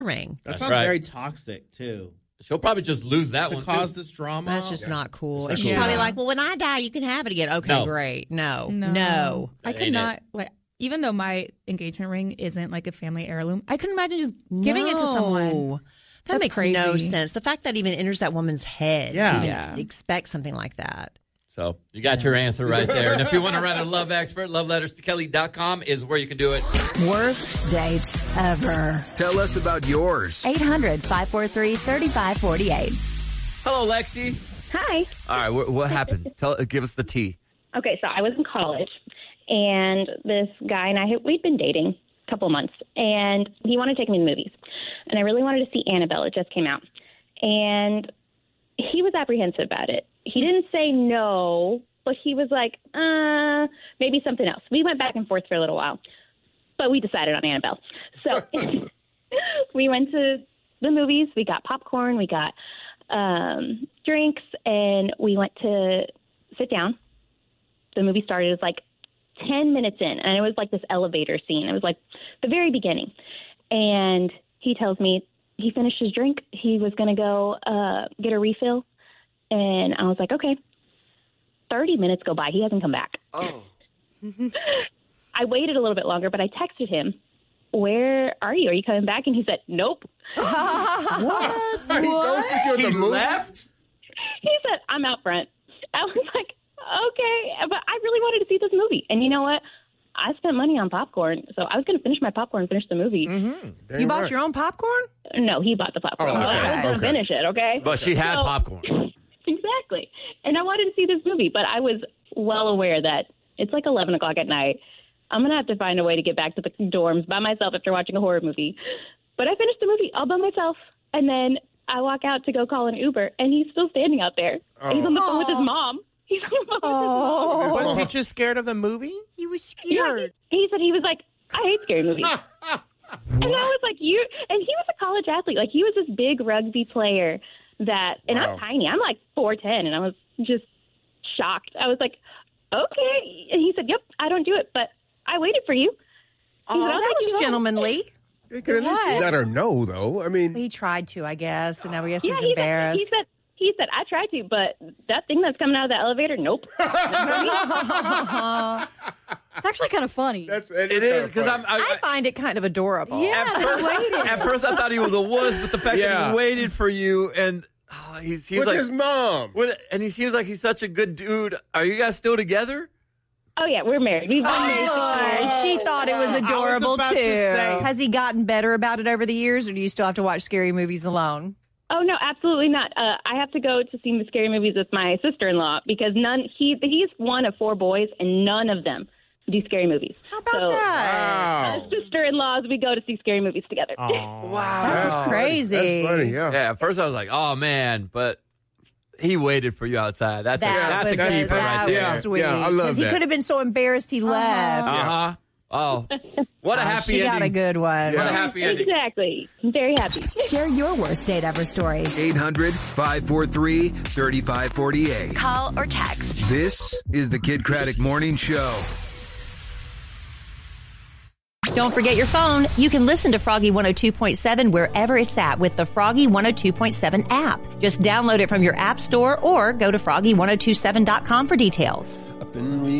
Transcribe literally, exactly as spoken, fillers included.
ring. That That's sounds right. very toxic, too. She'll probably just lose that to one, cause too. this drama. That's just Yeah. not cool. That's And not she's cool. probably Yeah. like, well, when I die, you can have it again. Okay, No. great. No. No. No. I That could ain't not, like, even though my engagement ring isn't like a family heirloom, I couldn't imagine just giving it to someone. No. That That's makes crazy. no sense. The fact that even enters that woman's head. Yeah. to even Yeah. expect something like that. So you got your answer right there. And if you want to write a love expert, love letters to kelly dot com is where you can do it. Worst dates ever. Tell us about yours. eight hundred, five four three, three five four eight. Hello, Lexi. Hi. All right, what, what happened? Tell, give us the tea. Okay, so I was in college, and this guy and I, had- we'd been dating a couple months, and he wanted to take me to the movies. And I really wanted to see Annabelle. It just came out. And he was apprehensive about it. He didn't say no, but he was like, uh, maybe something else. We went back and forth for a little while, but we decided on Annabelle. So we went to the movies. We got popcorn. We got um, drinks, and we went to sit down. The movie started. It was like ten minutes in, and it was like this elevator scene. It was like the very beginning. And he tells me he finished his drink. He was going to go uh, get a refill. And I was like, okay. thirty minutes go by. He hasn't come back. Oh. I waited a little bit longer, but I texted him, where are you? Are you coming back? And he said, nope. What? He goes to you at He the movie? left? He said, I'm out front. I was like, okay. But I really wanted to see this movie. And you know what? I spent money on popcorn, so I was going to finish my popcorn and finish the movie. Damn You bought right. your own popcorn? No, he bought the popcorn. Oh, But I was okay, going to okay. finish it, okay? But she had So- popcorn. Exactly. And I wanted to see this movie, but I was well aware that it's like eleven o'clock at night. I'm going to have to find a way to get back to the dorms by myself after watching a horror movie. But I finished the movie all by myself. And then I walk out to go call an Uber, and he's still standing out there. Oh. He's on the phone with his mom. He's on the phone with his mom. Was he just scared of the movie? He was Yeah, scared. he, he said he was like, I hate scary movies. And I was like, you, and he was a college athlete. Like, he was this big rugby player that, and Wow. I'm tiny. I'm like four ten, and I was just shocked. I was like, okay. And he said, yep, I don't do it, but I waited for you. Oh, said, I'll that take you was home. gentlemanly. You could at least What? let her know, though. I mean, He tried to, I guess, and now I guess Yeah, he's he said, embarrassed. he said, he said, I tried to, but that thing that's coming out of the elevator, nope. It's actually kind of funny. that's It is, because I'm. I, I find it kind of adorable. Yeah. at, first, at first, I thought he was a wuss, but the fact that Yeah. he waited for you and oh, he seems with like. his mom. What- and he seems like he's such a good dude. Are you guys still together? Oh, yeah, we're married. We've been married. Oh, she thought it was adorable about too. to say. Has he gotten better about it over the years, or do you still have to watch scary movies alone? Oh no, absolutely not. Uh, I have to go to see the scary movies with my sister-in-law because none. He he's one of four boys, and none of them do scary movies. How about so, that? As sister-in-laws, we go to see scary movies together. Wow. That's funny. crazy. That's funny, yeah. Yeah, at first I was like, oh, man, but he waited for you outside. That's That a, that's was a keeper that right was there. Yeah, sweet. yeah, I love 'Cause he that. could have been so embarrassed he left. Uh-huh. Oh, what a Oh, happy she ending. got a good one. What a happy ending. Exactly. I'm very happy. Share your worst date ever story. eight hundred, five four three, three five four eight. Call or text. This is the Kid Craddock Morning Show. Don't forget your phone. You can listen to Froggy one oh two point seven wherever it's at with the Froggy one oh two point seven app. Just download it from your app store or go to froggy ten twenty-seven dot com for details. Up and